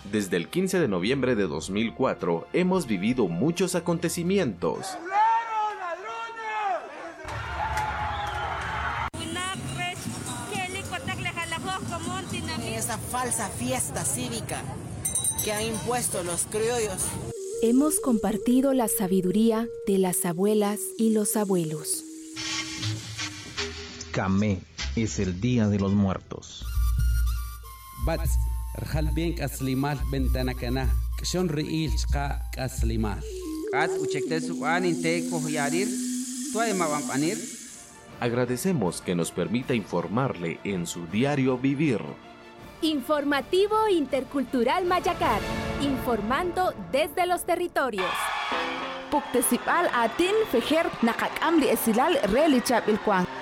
Desde el 15 de noviembre de 2004 hemos vivido muchos acontecimientos. Esa falsa fiesta cívica que han impuesto los criollos. Hemos compartido la sabiduría de las abuelas y los abuelos. Camé es el Día de los Muertos. Bats, Rjalbien Kaslimal Bentanacana, Kshon Riil Chka Kaslimal. Kat Uchektesu Aninte Yarir, Tuaima Vampanir. Agradecemos que nos permita informarle en su diario vivir. Informativo Intercultural Mayacat, informando desde los territorios. Puktesipal atin fejer nakakam di esilal relichap ilkwang.